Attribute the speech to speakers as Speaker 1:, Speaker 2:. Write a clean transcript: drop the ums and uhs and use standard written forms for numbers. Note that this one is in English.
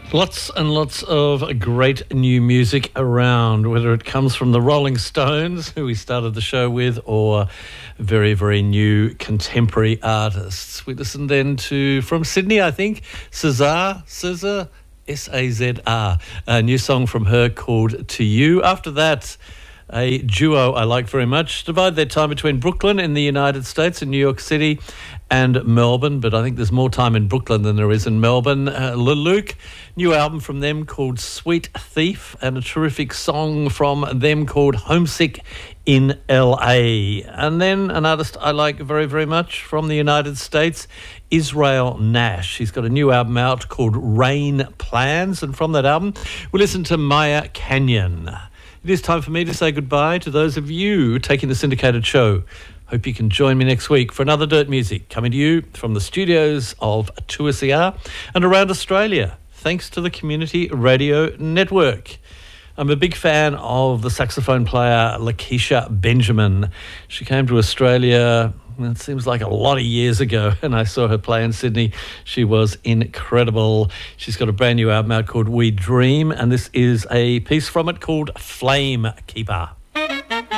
Speaker 1: Lots and lots of great new music around, whether it comes from the Rolling Stones, who we started the show with, or very, very new contemporary artists. We listened then to, from Sydney, I think, SZA, S-A-Z-R, a new song from her called To You. After that, a duo I like very much. Divide their time between Brooklyn in the United States and New York City and Melbourne, but I think there's more time in Brooklyn than there is in Melbourne. Luke, new album from them called Sweet Thief, and a terrific song from them called Homesick in LA. And then an artist I like very, very much from the United States, Israel Nash. He's got a new album out called Rain Plans, and from that album we listen to Maya Canyon. It is time for me to say goodbye to those of you taking the syndicated show. Hope you can join me next week for another Dirt Music, coming to you from the studios of 2SER and around Australia, thanks to the Community Radio Network. I'm a big fan of the saxophone player Lakeisha Benjamin. She came to Australia, it seems like a lot of years ago, and I saw her play in Sydney. She was incredible. She's got a brand new album out called We Dream, and this is a piece from it called Flame Keeper.